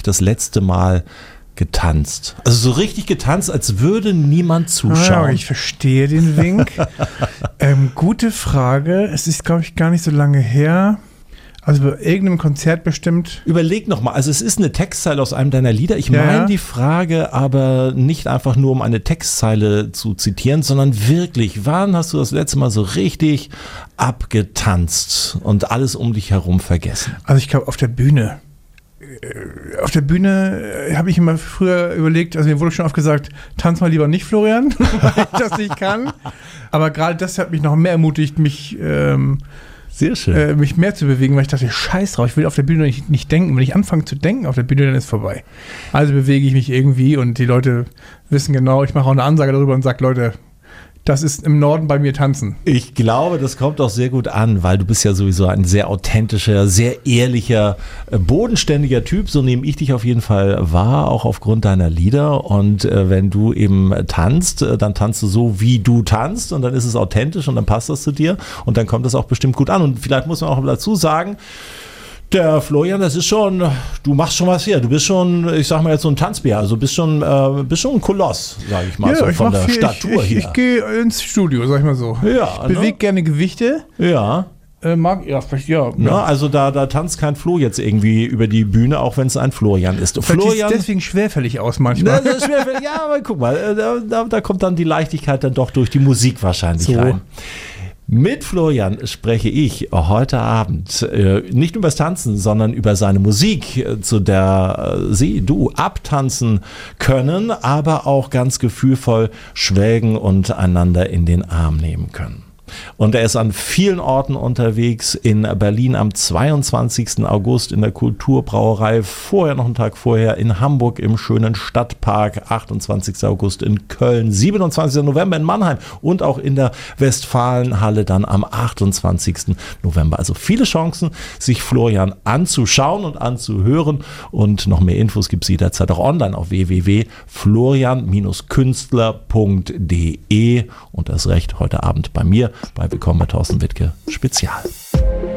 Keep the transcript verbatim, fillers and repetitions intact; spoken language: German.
das letzte Mal getanzt? Also so richtig getanzt, als würde niemand zuschauen. Ah, ich verstehe den Wink. ähm, gute Frage. Es ist, glaube ich, gar nicht so lange her. Also bei irgendeinem Konzert bestimmt. Überleg nochmal, also es ist eine Textzeile aus einem deiner Lieder. Ich Ja. meine die Frage aber nicht einfach nur, um eine Textzeile zu zitieren, sondern wirklich, wann hast du das letzte Mal so richtig abgetanzt und alles um dich herum vergessen? Also ich glaube auf der Bühne. Äh, Auf der Bühne äh, habe ich immer früher überlegt, also mir wurde schon oft gesagt, tanz mal lieber nicht, Florian, weil ich das nicht kann. Aber gerade das hat mich noch mehr ermutigt, mich... Ähm, Sehr schön. Äh, mich mehr zu bewegen, weil ich dachte, scheiß drauf, ich will auf der Bühne nicht, nicht denken. Wenn ich anfange zu denken auf der Bühne, dann ist vorbei. Also bewege ich mich irgendwie und die Leute wissen genau, ich mache auch eine Ansage darüber und sage, Leute, das ist im Norden bei mir tanzen. Ich glaube, das kommt auch sehr gut an, weil du bist ja sowieso ein sehr authentischer, sehr ehrlicher, äh, bodenständiger Typ. So nehme ich dich auf jeden Fall wahr, auch aufgrund deiner Lieder. Und äh, wenn du eben tanzt, äh, dann tanzt du so, wie du tanzt und dann ist es authentisch und dann passt das zu dir und dann kommt das auch bestimmt gut an. Und vielleicht muss man auch dazu sagen, der Florian, das ist schon, du machst schon was hier. Du bist schon, ich sag mal jetzt so ein Tanzbär, also bist schon, äh, bist schon ein Koloss, sag ich mal, Ja, so ich von mach der viel, Statur ich, ich, hier. Ich gehe ins Studio, sag ich mal so. Ja, ich bewege ne? gerne Gewichte. Ja. Äh, mag, ja, vielleicht, ja. Ne, ja. also da, da tanzt kein Flo jetzt irgendwie über die Bühne, auch wenn es ein Florian ist. Vielleicht Florian, sieht es deswegen schwerfällig aus Ne, manchmal. das ist schwer, ja, aber guck mal, äh, da, da, da kommt dann die Leichtigkeit dann doch durch die Musik wahrscheinlich So. rein. Mit Florian spreche ich heute Abend äh, nicht über das Tanzen, sondern über seine Musik, äh, zu der äh, sie, du abtanzen können, aber auch ganz gefühlvoll schwelgen und einander in den Arm nehmen können. Und er ist an vielen Orten unterwegs, in Berlin am zweiundzwanzigsten August in der Kulturbrauerei, vorher noch einen Tag vorher in Hamburg im schönen Stadtpark, achtundzwanzigsten August in Köln, siebenundzwanzigsten November in Mannheim und auch in der Westfalenhalle dann am achtundzwanzigsten November. Also viele Chancen, sich Florian anzuschauen und anzuhören und noch mehr Infos gibt es jederzeit auch online auf w w w punkt florian künstler punkt de und das Recht heute Abend bei mir bei Willkommen bei Thorsten Wittke Spezial.